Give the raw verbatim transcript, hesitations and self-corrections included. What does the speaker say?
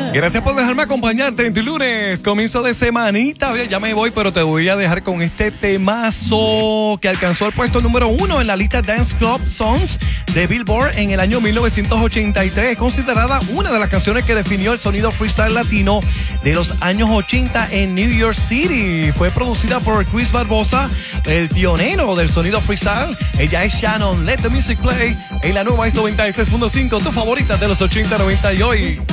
Gracias por dejarme acompañarte en tu lunes, comienzo de semanita. Ya me voy, pero te voy a dejar con este temazo que alcanzó el puesto número uno en la lista Dance Club Songs de Billboard en el año mil novecientos ochenta y tres. Es considerada una de las canciones que definió el sonido freestyle latino de los años ochenta en New York City. Fue producida por Chris Barbosa, el pionero del sonido freestyle. Ella es Shannon. Let the music play en la nueva I S O noventa y seis punto cinco, tu favorita de los ochenta, noventa y hoy.